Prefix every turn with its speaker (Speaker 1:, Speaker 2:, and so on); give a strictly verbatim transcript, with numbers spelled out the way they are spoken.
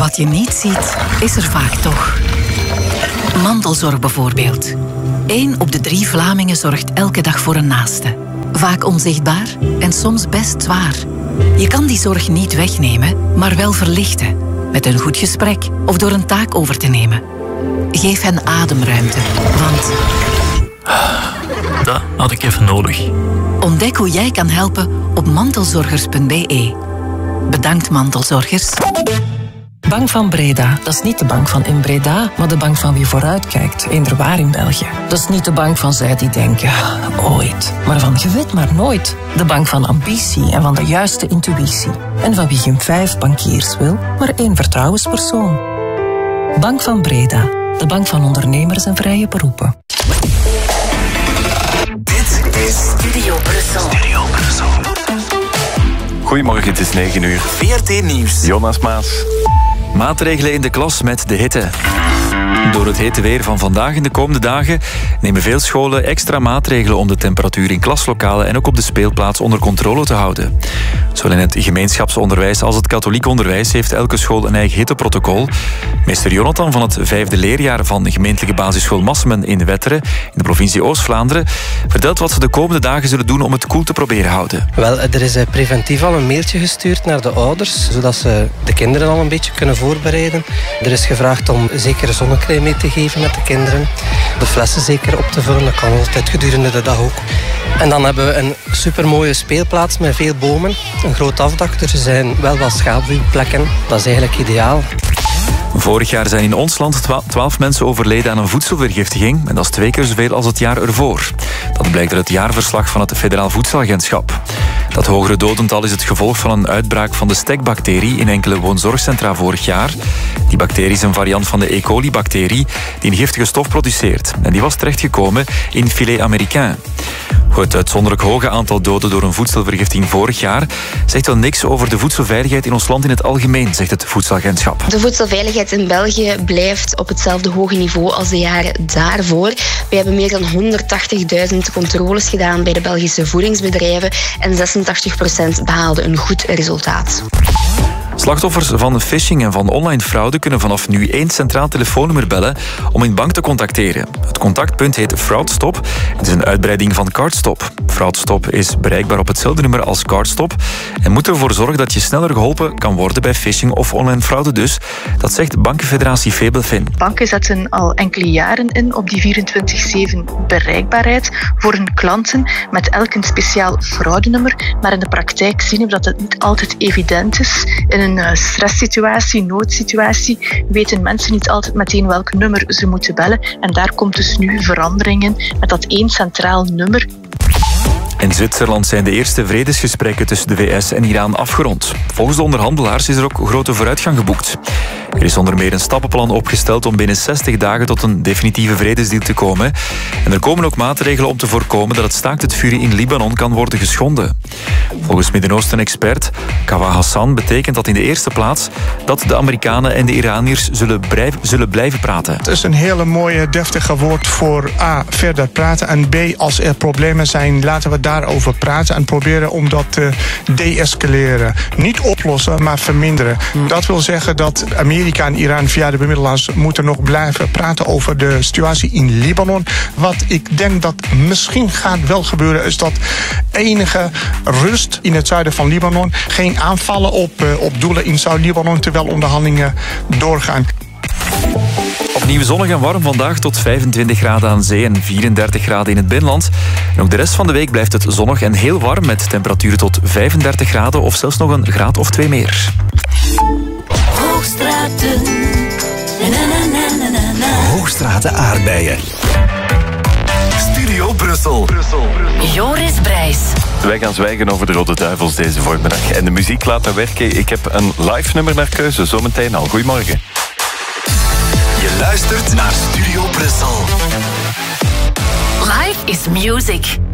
Speaker 1: Wat je niet ziet, is er vaak toch. Mantelzorg bijvoorbeeld. Eén op de drie Vlamingen zorgt elke dag voor een naaste. Vaak onzichtbaar en soms best zwaar. Je kan die zorg niet wegnemen, maar wel verlichten. Met een goed gesprek of door een taak over te nemen. Geef hen ademruimte, want...
Speaker 2: Dat had ik even nodig.
Speaker 1: Ontdek hoe jij kan helpen op mantelzorgers punt b e. Bedankt, mantelzorgers.
Speaker 3: Bank van Breda, dat is niet de bank van in Breda, maar de bank van wie vooruitkijkt, eender waar in België. Dat is niet de bank van zij die denken, ooit, maar van je weet maar nooit. De bank van ambitie en van de juiste intuïtie. En van wie geen vijf bankiers wil, maar één vertrouwenspersoon. Bank van Breda, de bank van ondernemers en vrije beroepen.
Speaker 4: Dit is Studio Brussel. Studio Brussel.
Speaker 5: Goedemorgen, het is negen uur.
Speaker 4: V R T Nieuws.
Speaker 5: Jonas Maas. Maatregelen in de klas met de hitte. Door het hete weer van vandaag en de komende dagen nemen veel scholen extra maatregelen om de temperatuur in klaslokalen en ook op de speelplaats onder controle te houden. Zowel in het gemeenschapsonderwijs als het katholiek onderwijs heeft elke school een eigen hitteprotocol. Meester Jonathan van het vijfde leerjaar van de gemeentelijke basisschool Massemen in Wetteren in de provincie Oost-Vlaanderen vertelt wat ze de komende dagen zullen doen om het koel te proberen houden.
Speaker 6: Wel, er is preventief al een mailtje gestuurd naar de ouders, zodat ze de kinderen al een beetje kunnen voorbereiden. Er is gevraagd om zeker zonnecrème mee te geven met de kinderen. De flessen zeker op te vullen, dat kan altijd gedurende de dag ook. En dan hebben we een supermooie speelplaats met veel bomen. Een groot afdak, er zijn wel wat schaduwplekken. Dat is eigenlijk ideaal.
Speaker 5: Vorig jaar zijn in ons land twaalf mensen overleden aan een voedselvergiftiging. En dat is twee keer zoveel als het jaar ervoor. Dat blijkt uit het jaarverslag van het Federaal Voedselagentschap. Dat hogere dodental is het gevolg van een uitbraak van de stekbacterie in enkele woonzorgcentra vorig jaar. Die bacterie is een variant van de E. coli-bacterie die een giftige stof produceert. En die was terechtgekomen in filet américain. Het uitzonderlijk hoge aantal doden door een voedselvergiftiging vorig jaar zegt wel niks over de voedselveiligheid in ons land in het algemeen, zegt het voedselagentschap.
Speaker 7: De voedselveiligheid in België blijft op hetzelfde hoge niveau als de jaren daarvoor. We hebben meer dan honderdtachtigduizend controles gedaan bij de Belgische voedingsbedrijven en zesentachtig procent behaalde een goed resultaat.
Speaker 5: Slachtoffers van phishing en van online fraude kunnen vanaf nu één centraal telefoonnummer bellen om een bank te contacteren. Het contactpunt heet Fraudstop. Het is een uitbreiding van Cardstop. Fraudstop is bereikbaar op hetzelfde nummer als Cardstop en moet ervoor zorgen dat je sneller geholpen kan worden bij phishing of online fraude dus. Dat zegt Bankenfederatie Febelfin.
Speaker 8: Banken zetten al enkele jaren in op die vierentwintig zeven bereikbaarheid voor hun klanten met elk een speciaal fraudenummer. Maar in de praktijk zien we dat het niet altijd evident is. In een stresssituatie, noodsituatie, weten mensen niet altijd meteen welk nummer ze moeten bellen. En daar komt dus nu verandering in met dat één centraal nummer.
Speaker 5: In Zwitserland zijn de eerste vredesgesprekken tussen de V S en Iran afgerond. Volgens de onderhandelaars is er ook grote vooruitgang geboekt. Er is onder meer een stappenplan opgesteld om binnen zestig dagen tot een definitieve vredesdeal te komen. En er komen ook maatregelen om te voorkomen dat het staakt het vuren in Libanon kan worden geschonden. Volgens Midden-Oosten-expert Kawa Hassan betekent dat in de eerste plaats dat de Amerikanen en de Iraniërs zullen, blijf, zullen blijven praten.
Speaker 9: Het is een hele mooie, deftige woord voor A, verder praten. En B, als er problemen zijn, laten we daarover praten en proberen om dat te de-escaleren. Niet oplossen, maar verminderen. Dat wil zeggen dat Amerika en Iran via de bemiddelaars moeten nog blijven praten over de situatie in Libanon. Wat ik denk dat misschien gaat wel gebeuren, is dat enige rust in het zuiden van Libanon. Geen aanvallen op, uh, op doelen in Zuid-Libanon terwijl onderhandelingen doorgaan.
Speaker 5: Opnieuw zonnig en warm vandaag tot vijfentwintig graden aan zee en vierendertig graden in het binnenland. En ook de rest van de week blijft het zonnig en heel warm met temperaturen tot vijfendertig graden of zelfs nog een graad of twee meer.
Speaker 4: Hoogstraten. Na, na, na, na, na. Hoogstraten aardbeien. Studio Brussel. Brussel.
Speaker 1: Joris Brijs.
Speaker 5: Wij gaan zwijgen over de Rode Duivels deze voormiddag. En de muziek laten werken. Ik heb een live nummer naar keuze, zometeen al. Goedemorgen.
Speaker 4: Je luistert naar Studio Brussel.
Speaker 1: Life is music.